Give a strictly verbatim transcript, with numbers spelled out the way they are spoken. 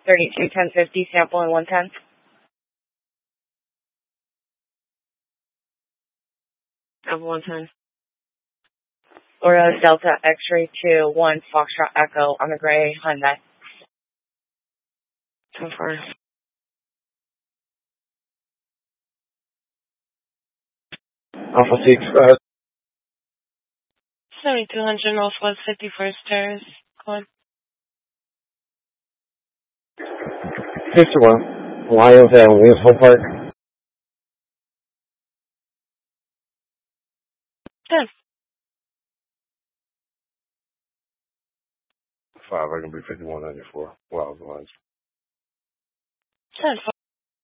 thirty-two ten fifty, sample in one ten. Of one ten. Florida Delta X-ray two one Foxtrot Echo on the gray Hyundai. So far. Alpha six, go ahead. seventy-two hundred Northwest fifty-first Terrace. Go on. fifty-one. Lions and Williams Home Park. Ten. Five, I can be fifty-one ninety-four. Wow, the lines. Ten.